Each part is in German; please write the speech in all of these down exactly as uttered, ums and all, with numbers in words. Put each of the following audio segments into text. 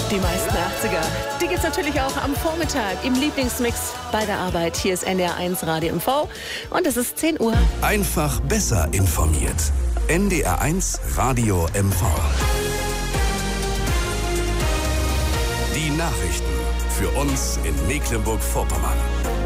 Die meisten achtziger. Die gibt's natürlich auch am Vormittag im Lieblingsmix bei der Arbeit. Hier ist N D R eins Radio M V und es ist zehn Uhr. Einfach besser informiert. N D R eins Radio M V. Die Nachrichten für uns in Mecklenburg-Vorpommern.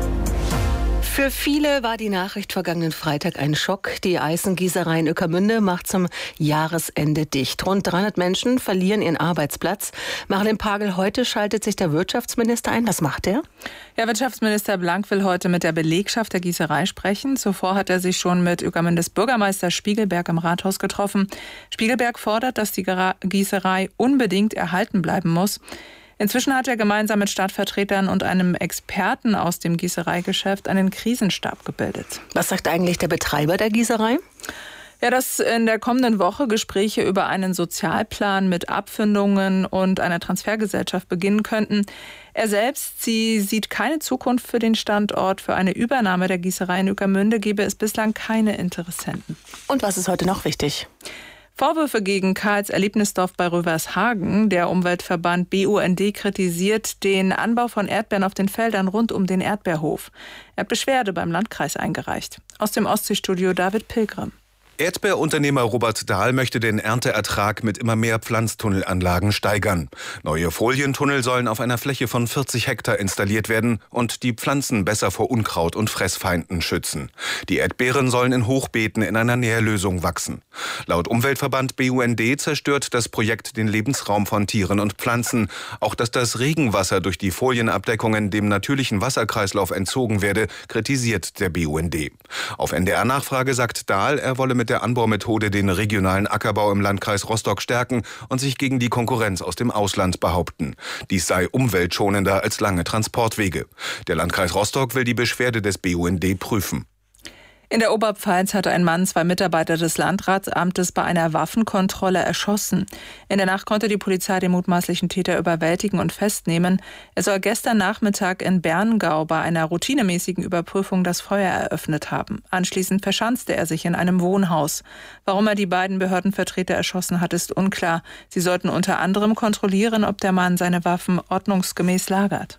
Für viele war die Nachricht vergangenen Freitag ein Schock. Die Eisengießerei in Ueckermünde macht zum Jahresende dicht. Rund dreihundert Menschen verlieren ihren Arbeitsplatz. Marlene Pagel, heute schaltet sich der Wirtschaftsminister ein. Was macht er? Ja, Wirtschaftsminister Blank will heute mit der Belegschaft der Gießerei sprechen. Zuvor hat er sich schon mit Ueckermündes Bürgermeister Spiegelberg im Rathaus getroffen. Spiegelberg fordert, dass die Gießerei unbedingt erhalten bleiben muss. Inzwischen hat er gemeinsam mit Stadtvertretern und einem Experten aus dem Gießereigeschäft einen Krisenstab gebildet. Was sagt eigentlich der Betreiber der Gießerei? Ja, dass in der kommenden Woche Gespräche über einen Sozialplan mit Abfindungen und einer Transfergesellschaft beginnen könnten. Er selbst, sie sieht keine Zukunft für den Standort. Für eine Übernahme der Gießerei in Ueckermünde gäbe es bislang keine Interessenten. Und was ist heute noch wichtig? Vorwürfe gegen Karls Erlebnisdorf bei Rövershagen. Der Umweltverband B U N D kritisiert den Anbau von Erdbeeren auf den Feldern rund um den Erdbeerhof. Er hat Beschwerde beim Landkreis eingereicht. Aus dem Ostseestudio David Pilgrim. Erdbeerunternehmer Robert Dahl möchte den Ernteertrag mit immer mehr Pflanztunnelanlagen steigern. Neue Folientunnel sollen auf einer Fläche von vierzig Hektar installiert werden und die Pflanzen besser vor Unkraut und Fressfeinden schützen. Die Erdbeeren sollen in Hochbeeten in einer Nährlösung wachsen. Laut Umweltverband B U N D zerstört das Projekt den Lebensraum von Tieren und Pflanzen. Auch dass das Regenwasser durch die Folienabdeckungen dem natürlichen Wasserkreislauf entzogen werde, kritisiert der B U N D. Auf N D R-Nachfrage sagt Dahl, er wolle mit der Anbaumethode den regionalen Ackerbau im Landkreis Rostock stärken und sich gegen die Konkurrenz aus dem Ausland behaupten. Dies sei umweltschonender als lange Transportwege. Der Landkreis Rostock will die Beschwerde des B U N D prüfen. In der Oberpfalz hatte ein Mann zwei Mitarbeiter des Landratsamtes bei einer Waffenkontrolle erschossen. In der Nacht konnte die Polizei den mutmaßlichen Täter überwältigen und festnehmen. Er soll gestern Nachmittag in Berngau bei einer routinemäßigen Überprüfung das Feuer eröffnet haben. Anschließend verschanzte er sich in einem Wohnhaus. Warum er die beiden Behördenvertreter erschossen hat, ist unklar. Sie sollten unter anderem kontrollieren, ob der Mann seine Waffen ordnungsgemäß lagert.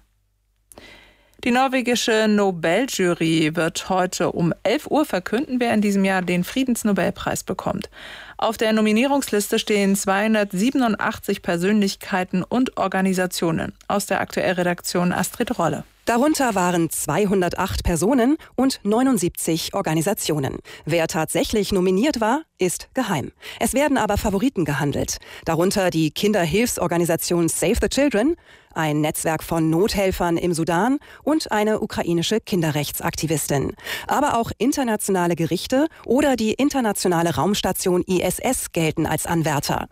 Die norwegische Nobeljury wird heute um elf Uhr verkünden, wer in diesem Jahr den Friedensnobelpreis bekommt. Auf der Nominierungsliste stehen zweihundertsiebenundachtzig Persönlichkeiten und Organisationen. Aus der Aktuellredaktion Astrid Rolle. Darunter waren zweihundertacht Personen und neunundsiebzig Organisationen. Wer tatsächlich nominiert war, ist geheim. Es werden aber Favoriten gehandelt. Darunter die Kinderhilfsorganisation Save the Children, ein Netzwerk von Nothelfern im Sudan und eine ukrainische Kinderrechtsaktivistin. Aber auch internationale Gerichte oder die internationale Raumstation I S S gelten als Anwärter.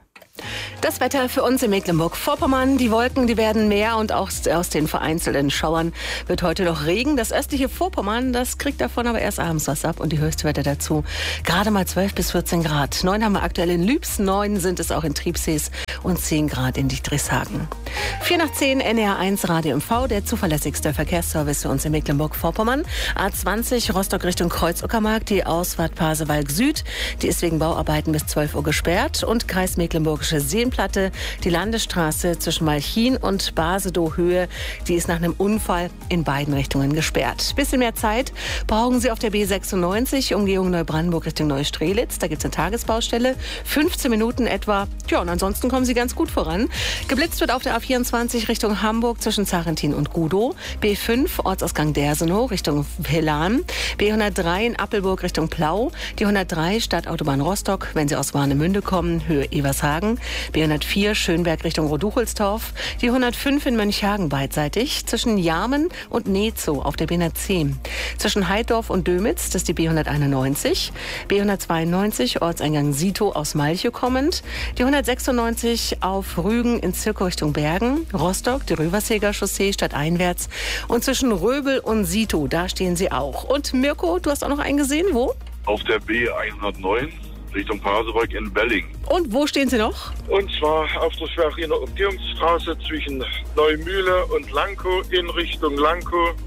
Das Wetter für uns in Mecklenburg-Vorpommern. Die Wolken, die werden mehr und auch aus den vereinzelten Schauern wird heute noch Regen. Das östliche Vorpommern, das kriegt davon aber erst abends was ab und die Höchstwerte dazu gerade mal zwölf bis vierzehn Grad. neun haben wir aktuell in Lübs, neun sind es auch in Triebsees und zehn Grad in Dichtrishagen. vier nach zehn N D R eins Radio M V, der zuverlässigste Verkehrsservice für uns in Mecklenburg-Vorpommern. A zwanzig Rostock Richtung Kreuz-Uckermark, die Ausfahrt Pasewalk Süd, die ist wegen Bauarbeiten bis zwölf Uhr gesperrt und Kreis Mecklenburgische Seenplatte, die Landesstraße zwischen Malchin und Basedow-Höhe, die ist nach einem Unfall in beiden Richtungen gesperrt. Bisschen mehr Zeit brauchen Sie auf der B sechsundneunzig, Umgehung Neubrandenburg Richtung Neustrelitz. Da gibt es eine Tagesbaustelle, fünfzehn Minuten etwa. Ja, und ansonsten kommen Sie ganz gut voran. Geblitzt wird auf der A vierundzwanzig Richtung Hamburg zwischen Zarentin und Gudow. B fünf, Ortsausgang Dersenow Richtung Helan. B hundertdrei in Appelburg Richtung Plau. Die hundertdrei Stadtautobahn Rostock, wenn Sie aus Warnemünde kommen, Höhe Evershagen. B hundertvier Schönberg Richtung Roduchelsdorf. Die hundertfünf in Mönchhagen beidseitig. Zwischen Jarmen und Nezow auf der B hundertzehn. Zwischen Heiddorf und Dömitz, das ist die B hunderteinundneunzig. B hundertzweiundneunzig, Ortseingang Sito aus Malchow kommend. Die hundertsechsundneunzig auf Rügen in Zirkow Richtung Bergen. Rostock, die Röversheger Chaussee stadteinwärts. Und zwischen Röbel und Sito, da stehen sie auch. Und Mirko, du hast auch noch einen gesehen, wo? Auf der B hundertneun. Richtung Pasewalk in Belling. Und wo stehen Sie noch? Und zwar auf der Schweriner Umgehungsstraße zwischen Neumühle und Lankow in Richtung Lankow.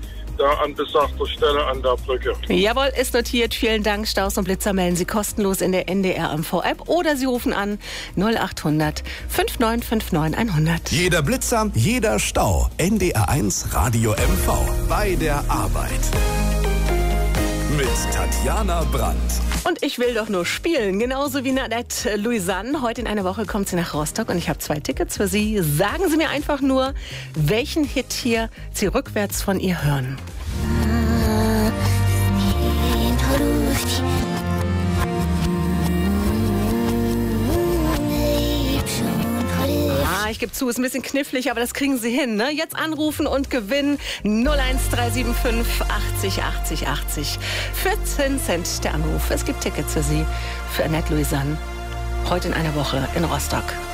da an besagter Stelle an der Brücke. Jawohl, ist notiert. Vielen Dank. Staus und Blitzer melden Sie kostenlos in der N D R M V-App oder Sie rufen an null acht hundert neunundfünfzig neunundfünfzig hundert. Jeder Blitzer, jeder Stau. N D R eins Radio M V. Bei der Arbeit. Mit Tatjana Brandt. Und ich will doch nur spielen, genauso wie Nadette Louisanne. Heute in einer Woche kommt sie nach Rostock und ich habe zwei Tickets für Sie. Sagen Sie mir einfach nur, welchen Hit hier Sie rückwärts von ihr hören. Ah, ich gebe zu, ist ein bisschen knifflig, aber das kriegen Sie hin, ne? Jetzt anrufen und gewinnen. null eins drei sieben fünf achtzig achtzig achtzig. vierzehn Cent der Anruf. Es gibt Tickets für Sie, für Annette Louisanne. Heute in einer Woche in Rostock.